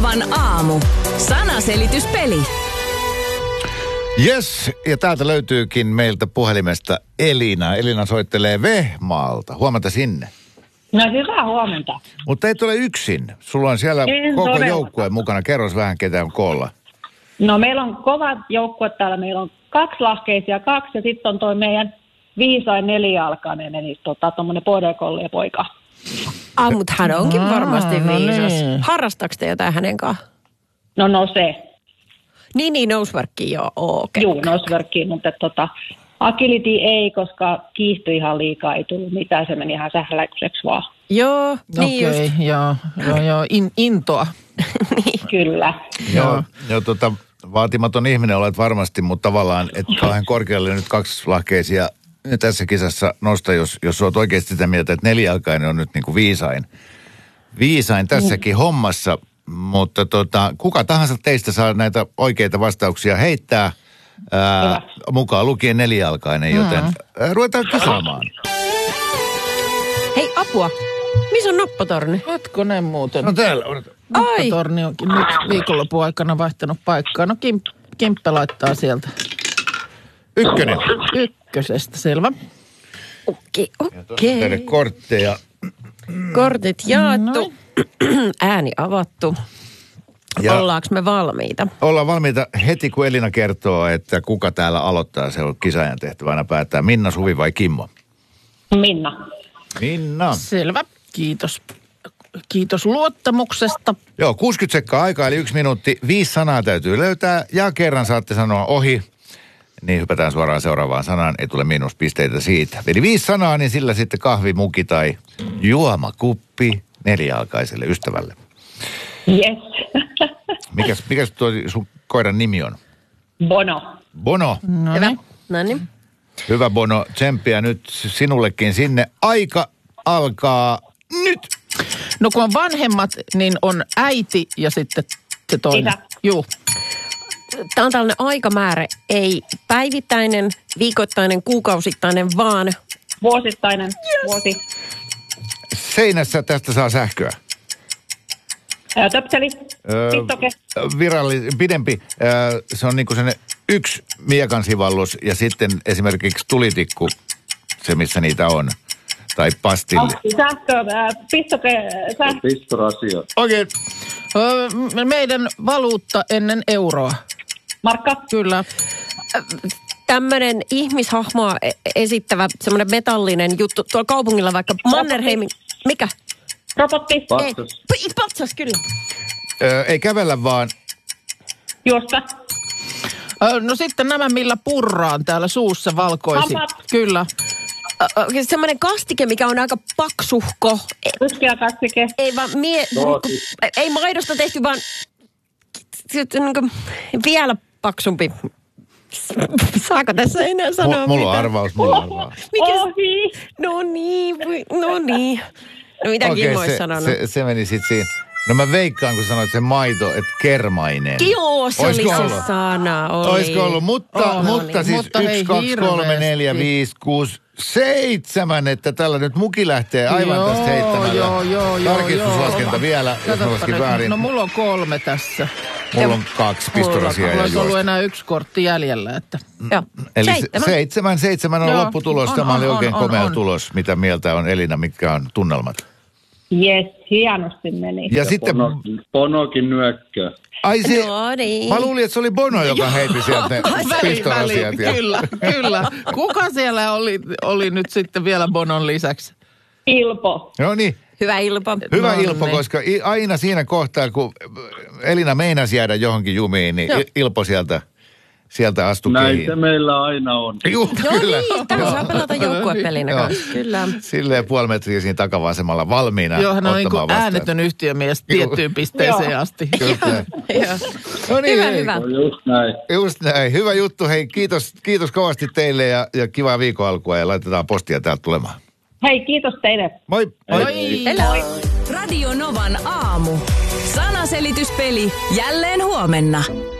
Novan aamu. Sanaselityspeli. Yes, ja täältä löytyykin meiltä puhelimesta Elina. Elina soittelee Vehmaalta. Huomenta sinne. No hyvää huomenta. Mutta et ole yksin. Sulla on siellä koko joukkue mukana. Kerros vähän, ketä on koolla. No meillä on kovat joukkuet täällä. Meillä on 2 lahkeisia, 2 ja sitten on toi meidän viisain 4-jalkainen, eli tommonen border-collie poika. Mutta hän onkin varmasti viisas. niin. Harrastaako te jotain hänen kanssaan? No se. Niin, noseworkia joo, okei. Juu, noseworkia, mutta agility ei, koska kiihtyi ihan liikaa, ei tullut mitään, se meni ihan sähläikyseksi vaan. Joo, niin Okei, just. joo, intoa. Kyllä. Joo, vaatimaton ihminen olet varmasti, mutta tavallaan et kauhean korkealle nyt 2-lahkeisia tässä kisassa nosta, jos olet oikeasti sitä mieltä, että 4-jalkainen on nyt niin kuin viisain tässäkin hommassa. Mutta kuka tahansa teistä saa näitä oikeita vastauksia heittää, mukaan lukien 4-jalkainen, joten ruvetaan kisaamaan. Hei, apua. Missä on noppatorni? Hetkonen muuten. No täällä, odota. Noppatorni onkin nyt viikonlopun aikana vaihtanut paikkaa. No Kimppe laittaa sieltä. 1. Ykkösestä, selvä. Okei. Teille kortteja. Kortit jaettu. Ääni avattu. Ja Ollaanko me valmiita? ollaan valmiita heti, kun Elina kertoo, että kuka täällä aloittaa. Se on kisaajan tehtävänä päättää Minna, Suvi vai Kimmo. Minna. Minna. Selvä, kiitos. Kiitos luottamuksesta. Joo, 60 sekkaa aikaa, eli 1 minuutti. 5 sanaa täytyy löytää ja kerran saatte sanoa ohi. Niin hypätään suoraan seuraavaan sanaan, ei tule miinuspisteitä siitä. Eli 5 sanaa, niin sillä sitten kahvimuki tai juomakuppi 4-jalkaiselle ystävälle. Yes. Mikäs tuo sun koiran nimi on? Bono. Bono. Hyvä. No niin. Hyvä Bono, tsemppiä nyt sinullekin sinne. Aika alkaa nyt. No kun on vanhemmat, niin on äiti ja sitten se toinen. Isä. Juu. Tämä on tällainen aikamäärä, ei päivittäinen, viikoittainen, kuukausittainen, vaan Vuosittainen. Vuosi. Seinässä tästä saa sähköä. Töpseli. Pistoke. Pidempi. Se on niinku sellainen 1 miekansivallus ja sitten esimerkiksi tulitikku, se missä niitä on. Tai pastilli. Sähkö. Pistoke. Sähkö. Pistorasia. Oikein. Meidän valuutta ennen euroa. Markka. Kyllä. tämmöinen ihmishahmoa esittävä semmoinen metallinen juttu tuolla kaupungilla vaikka Mannerheimin. Mikä? Robotti. Patsas. Patsas, kyllä. Ei kävellä vaan. Juosta. No sitten nämä, millä purraan täällä suussa valkoisin. Hampaat. Kyllä. Semmoinen kastike, mikä on aika paksuhko. Ruskea kastike. Ei vaan ei maidosta tehty, vaan vielä paksumpi. Saako tässä enää sanoa Mulla on mitään? arvaus. Ohi. No niin. No mitä Okei, Kimmo olisi sanonut? se meni sitten siinä. No mä veikkaan, kun sanoit sen maito, että kermainen. Joo, se Oisko oli ollut? se sana. Olisiko ollut, mutta siis Mutta 1, hei, 2, 3, 4, hirveästi. 5, 6, 7, että tällä nyt muki lähtee aivan Joo, tästä heittämällä. joo. Tarkistuslaskenta vielä, jos mä laskin väärin. No mulla on 3 tässä. Mulla on 2 pistorasia ja Mulla olisi ollut juosta. enää 1 kortti jäljellä, että... Joo. Eli 7 on Joo, lopputulos. Tämä oli oikein on. komea tulos. Mitä mieltä on Elina, mitkä on tunnelmat? Jes, hienosti meni. Ja sitten... Bonokin nyökkää. Ai se... No niin. Mä luulin, että se oli Bono, joka heitti sieltä ne pistorasiat. Ja... Kyllä. Kuka siellä oli nyt sitten vielä Bonon lisäksi? Ilpo. No niin. Hyvä Ilpo. Hyvä No Ilpo, niin. koska aina siinä kohtaa, kun Elina meinasi jäädä johonkin jumiin, niin Joo. Ilpo sieltä astui Näin kehiin. se meillä aina on. Joo, Joo kyllä. niin, tämä saa pelata joukkuepelinä Joo. kanssa. Kyllä. Silleen puoli metriä siinä takavasemalla valmiina Joo, hän on niin ottamaan kuin vastaan. äänetön yhtiömies tiettyyn pisteeseen asti. Kyllä. Joo. No niin, Hyvä, hei. hyvä. No just näin. Just näin. Hyvä juttu. Hei, kiitos kovasti teille ja kivaa viikon alkua ja laitetaan postia täältä tulemaan. Hei, kiitos teille. Moi. Hello. Radio Novan aamu. Sanaselityspeli jälleen huomenna.